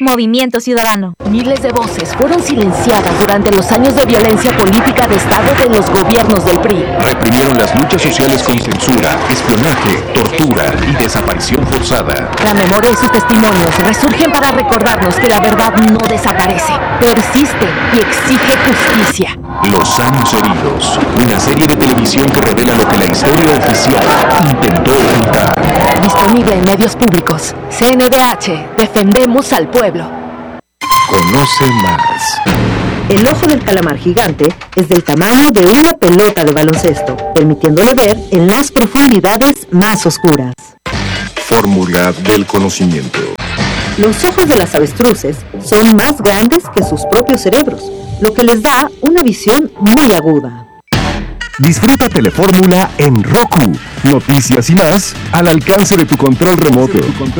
Movimiento Ciudadano. Miles de voces fueron silenciadas durante los años de violencia política de Estado de los gobiernos del PRI. Reprimieron las luchas sociales con censura, espionaje, tortura y desaparición forzada. La memoria y sus testimonios resurgen para recordarnos que la verdad no desaparece, persiste y exige justicia. Los años heridos, una serie de televisión que revela lo que la historia oficial intentó ocultar. Disponible en medios públicos. CNDH, defendemos al pueblo. Conoce más. El oso del calamar gigante es del tamaño de una pelota de baloncesto, permitiéndole ver en las profundidades más oscuras. Fórmula del conocimiento. Los ojos de las avestruces son más grandes que sus propios cerebros, lo que les da una visión muy aguda. Disfruta Telefórmula en Roku. Noticias y más al alcance de tu control remoto.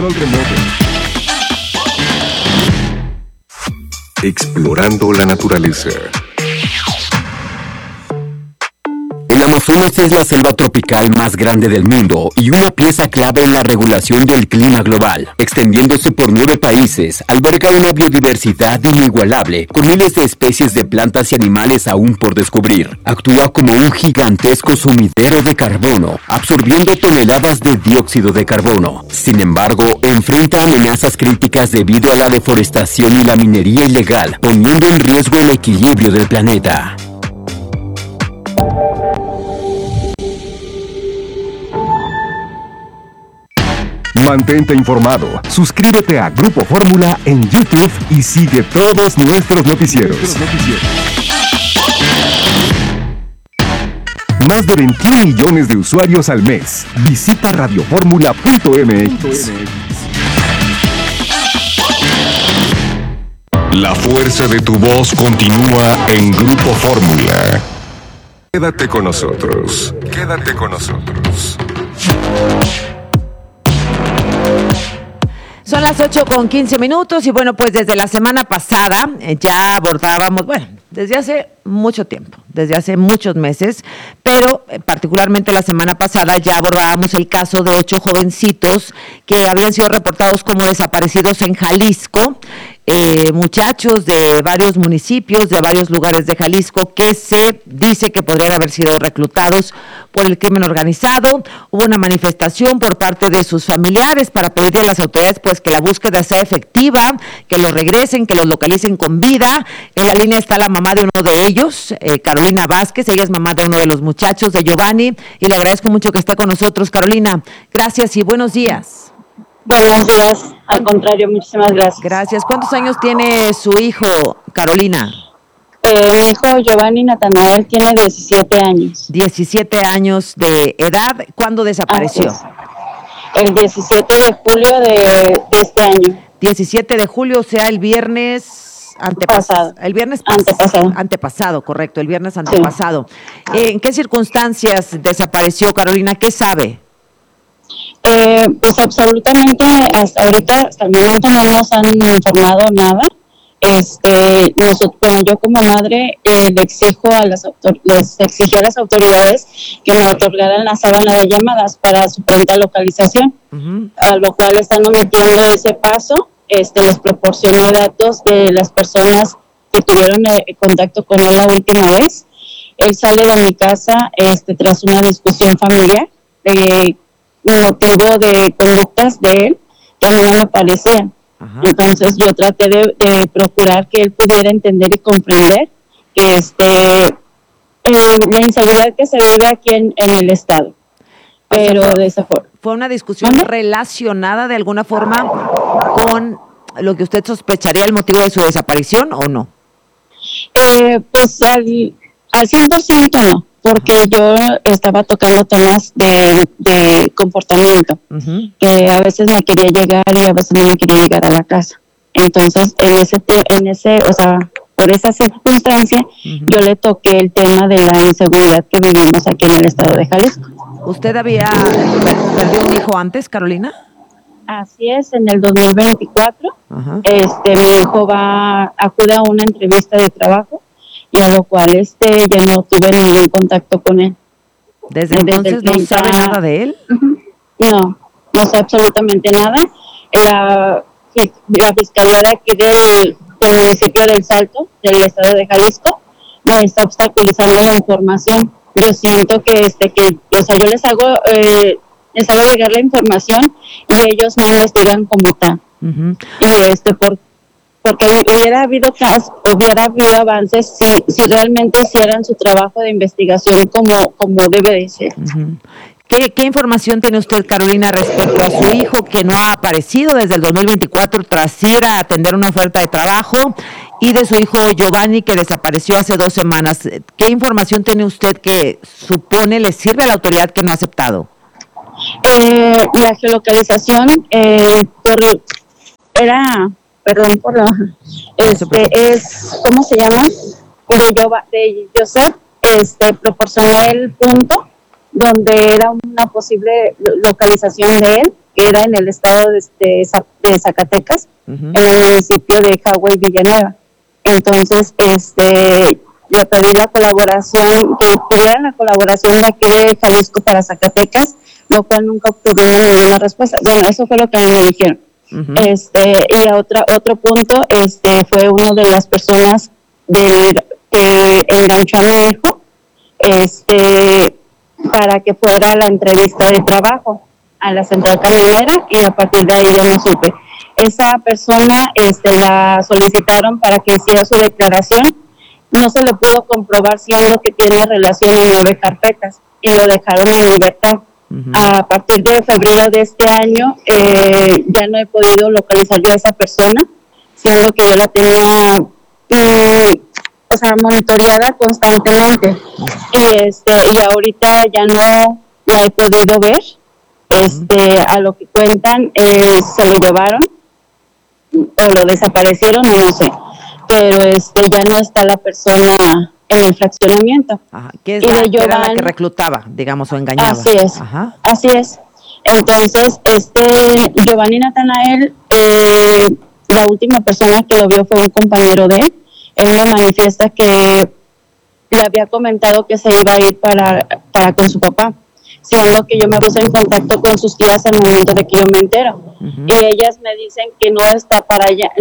Explorando la naturaleza. El Amazonas es la selva tropical más grande del mundo y una pieza clave en la regulación del clima global. Extendiéndose por 9 países, alberga una biodiversidad inigualable, con miles de especies de plantas y animales aún por descubrir. Actúa como un gigantesco sumidero de carbono, absorbiendo toneladas de dióxido de carbono. Sin embargo, enfrenta amenazas críticas debido a la deforestación y la minería ilegal, poniendo en riesgo el equilibrio del planeta. Mantente informado, suscríbete a Grupo Fórmula en YouTube y sigue todos nuestros noticieros. Más de 21 millones de usuarios al mes. Visita radioformula.mx. La fuerza de tu voz continúa en Grupo Fórmula. Quédate con nosotros. Quédate con nosotros. Son las 8:15 y bueno, pues desde la semana pasada ya abordábamos, desde hace mucho tiempo, desde hace muchos meses, pero particularmente la semana pasada ya abordábamos el caso de 8 jovencitos que habían sido reportados como desaparecidos en Jalisco, muchachos de varios municipios, de varios lugares de Jalisco, que se dice que podrían haber sido reclutados por el crimen organizado. Hubo una manifestación por parte de sus familiares para pedirle a las autoridades pues que la búsqueda sea efectiva, que los regresen, que los localicen con vida. En la línea está la mamá de uno de ellos, Carolina Vázquez. Ella es mamá de uno de los muchachos, de Giovanni, y le agradezco mucho que esté con nosotros. Carolina, gracias y buenos días. Buenos días, al contrario, muchísimas gracias. Gracias. ¿Cuántos años tiene su hijo, Carolina? Mi hijo Giovanni Natanael tiene 17 años. 17 años de edad. ¿Cuándo desapareció? El 17 de julio de este año. 17 de julio, o sea, el viernes antepasado. El viernes antepasado, correcto, el viernes antepasado. Sí. ¿En qué circunstancias desapareció, Carolina? ¿Qué sabe? Pues absolutamente hasta ahorita, hasta el momento no nos han informado nada. Yo como madre les exigí a las autoridades que me otorgaran la sábana de llamadas para su pronta localización, a lo cual están omitiendo ese paso. Les proporciono datos de las personas que tuvieron contacto con él la última vez. Él sale de mi casa tras una discusión familiar, motivo de conductas de él que a mí no me parecían. Ajá. Entonces yo traté de procurar que él pudiera entender y comprender que la inseguridad que se vive aquí en el estado. Pero de esa forma. ¿Fue una discusión relacionada de alguna forma con lo que usted sospecharía el motivo de su desaparición o no? Pues al 100% no, porque yo estaba tocando temas de comportamiento, que a veces me quería llegar y a veces no me quería llegar a la casa. Entonces, por esa circunstancia, yo le toqué el tema de la inseguridad que vivimos aquí en el estado de Jalisco. ¿Usted había perdido un hijo antes, Carolina? Así es, en el 2024. Ajá. Mi hijo acude a una entrevista de trabajo, y a lo cual ya no tuve ningún contacto con él. ¿Desde entonces no sabe nada de él? No sé absolutamente nada. la fiscalía de aquí del municipio del Salto, del estado de Jalisco, me está obstaculizando la información. Yo siento que o sea, yo les hago llegar la información y ellos no investigan como tal. Uh-huh. Y porque hubiera habido avances si realmente hicieran su trabajo de investigación como debe de ser. Uh-huh. ¿Qué información tiene usted, Carolina, respecto a su hijo que no ha aparecido desde el 2024 tras ir a atender una oferta de trabajo, y de su hijo Giovanni que desapareció hace 2 semanas? ¿Qué información tiene usted que supone le sirve a la autoridad que no ha aceptado? La geolocalización ¿cómo se llama? De Joseph, proporcioné el punto donde era una posible localización de él, que era en el estado de Zacatecas, uh-huh, en el municipio de Jahue y Villanueva. Entonces, le pedí la colaboración, que tuvieran la colaboración de aquí de Jalisco para Zacatecas, lo cual nunca obtuvieron ninguna respuesta. Bueno, eso fue lo que a mí me dijeron. Uh-huh. Y otro punto, fue una de las personas que enganchó a mi hijo, para que fuera a la entrevista de trabajo a la central camionera, y a partir de ahí yo no supe. Esa persona la solicitaron para que hiciera su declaración. No se le pudo comprobar, siendo que tiene relación en 9 carpetas, y lo dejaron en libertad. Uh-huh. A partir de febrero de este año ya no he podido localizar yo a esa persona, siendo que yo la tenía monitoreada constantemente. Y ahorita ya no la he podido ver. A lo que cuentan, se lo llevaron o lo desaparecieron, no sé, pero ya no está la persona en el fraccionamiento. Ajá. Que es era la que reclutaba, digamos, o engañaba. Así es. Ajá. Así es. Entonces, Giovanni Natanael, la última persona que lo vio fue un compañero de él. Él me manifiesta que le había comentado que se iba a ir para con su papá, siendo que yo me puse en contacto con sus tías al momento de que yo me entero. Uh-huh. Y ellas me dicen que no está para allá,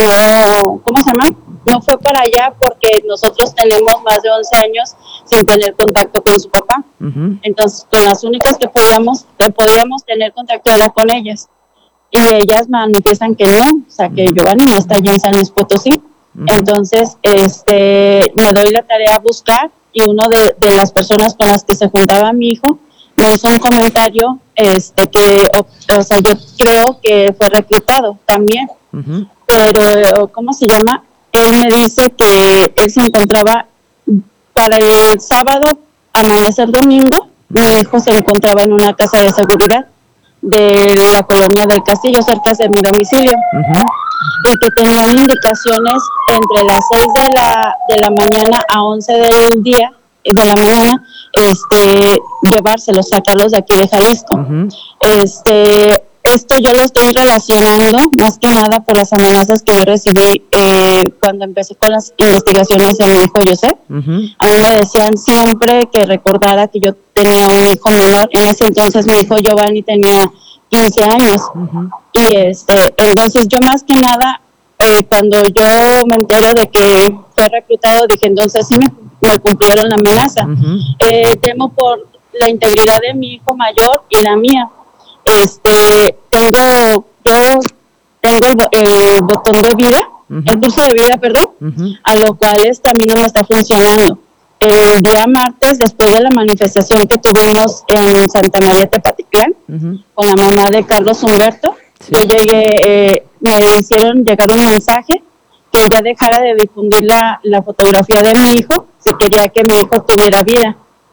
no fue para allá, porque nosotros tenemos más de 11 años sin tener contacto con su papá. Uh-huh. Entonces, con las únicas que podíamos tener contacto era con ellas. Y ellas manifiestan que no, o sea, que Giovanni no está allá en San Luis Potosí. Uh-huh. Entonces, me doy la tarea a buscar, y uno de las personas con las que se juntaba mi hijo me hizo un comentario yo creo que fue reclutado también. Uh-huh. Pero ¿cómo se llama? Él me dice que él se encontraba para el sábado, amanecer domingo, mi hijo se encontraba en una casa de seguridad de la colonia del Castillo, cerca de mi domicilio. Uh-huh. Y que tenían indicaciones entre las 6 de la mañana a 11 de la mañana, llevárselos, sacarlos de aquí de Jalisco. Uh-huh. Esto yo lo estoy relacionando más que nada por las amenazas que yo recibí cuando empecé con las investigaciones de mi hijo Joseph. Uh-huh. A mí me decían siempre que recordara que yo tenía un hijo menor. En ese entonces mi hijo Giovanni tenía 15 años. Uh-huh. Y entonces yo más que nada, cuando yo me entero de que fue reclutado, dije, entonces sí me cumplieron la amenaza. Uh-huh. Temo por la integridad de mi hijo mayor y la mía. Tengo el botón de vida, uh-huh, el curso de vida, perdón, uh-huh, a lo cual a mí no me está funcionando. El día martes, después de la manifestación que tuvimos en Santa María Tepatitlán, uh-huh, con la mamá de Carlos Humberto, sí, yo llegué, me hicieron llegar un mensaje que ya dejara de difundir la fotografía de mi hijo, si quería que mi hijo tuviera vida.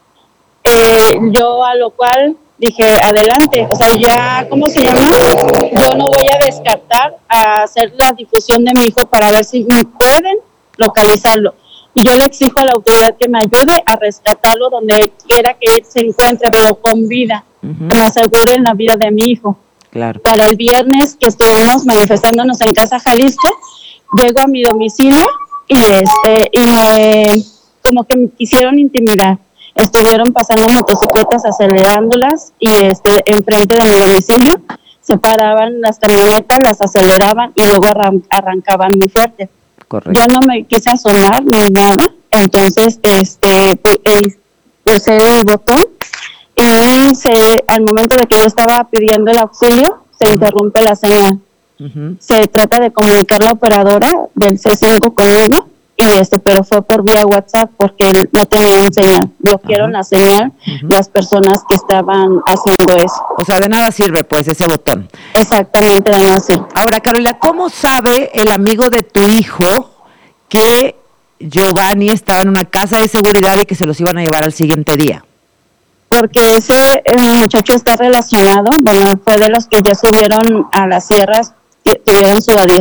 Yo a lo cual dije, adelante, o sea, ya, ¿cómo se llama? Yo no voy a descartar a hacer la difusión de mi hijo para ver si me pueden localizarlo. Y yo le exijo a la autoridad que me ayude a rescatarlo donde quiera que él se encuentre, pero con vida, uh-huh, que me aseguren la vida de mi hijo. Claro. Para el viernes que estuvimos manifestándonos en Casa Jalisco, llego a mi domicilio y me, como que me quisieron intimidar. Estuvieron pasando motocicletas, acelerándolas, y enfrente de mi domicilio se paraban las camionetas, las aceleraban y luego arrancaban muy fuerte. Correcto. Yo no me quise asomar ni nada, entonces puse el botón y al momento de que yo estaba pidiendo el auxilio, se interrumpe la señal. Uh-huh. Se trata de comunicar la operadora del C5 conmigo, pero fue por vía WhatsApp porque no tenían señal. Bloquearon la señal las personas que estaban haciendo eso. O sea, de nada sirve pues ese botón. Exactamente, de nada sirve. Ahora, Carolina, ¿cómo sabe el amigo de tu hijo que Giovanni estaba en una casa de seguridad y que se los iban a llevar al siguiente día? Porque ese muchacho está relacionado, bueno, fue de los que ya subieron a las sierras, tuvieron su